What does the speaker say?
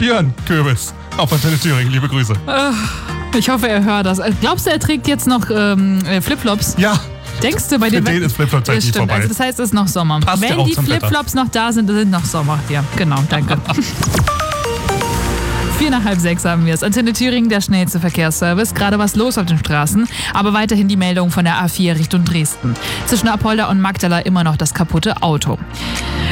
Björn Köbis auf Antenne Thüringen. Liebe Grüße. Ich hoffe, er hört das. Glaubst du, er trägt jetzt noch Flipflops? Ja. Denkst du, bei Für dem den ist Flipflop-Zeit nicht vorbei. Also das heißt, es ist noch Sommer. Passt ja Wenn auch die zum Wetter. Flipflops noch da sind, sind noch Sommer. Ja, genau, danke. 5:45 haben wir es. Antenne Thüringen, der schnellste Verkehrsservice. Gerade was los auf den Straßen, aber weiterhin die Meldung von der A4 Richtung Dresden. Zwischen Apolda und Magdala immer noch das kaputte Auto.